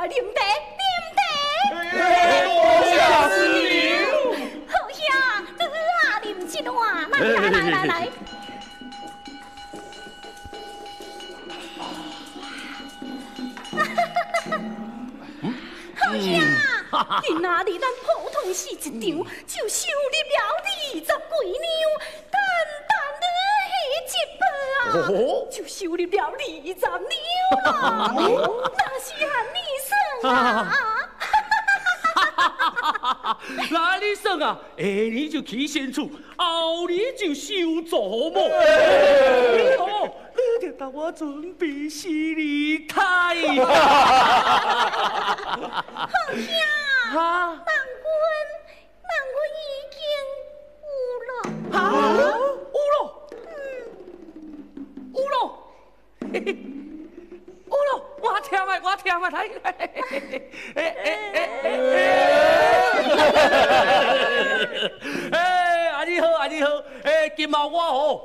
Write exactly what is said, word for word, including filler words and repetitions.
来啉茶，啉茶。 吓死你！ 好呀，得啊，啉一碗，来来来来来。好呀，今仔日咱普通是一场，就收入了二十几两，单单你一包啊，就收入了二十两啦。那是按你算啊。 那你算啊，下年就起先厝，后年就收祖母。你好，你得等我准备是离开。 好呀， 哈， 万quân，万quân已經有了。 啊，有咯，嗯，有咯，嘿嘿，有咯，我听啊，我听啊，来，哎哎哎哎，哎，阿你好，阿你好，哎，今嘛我吼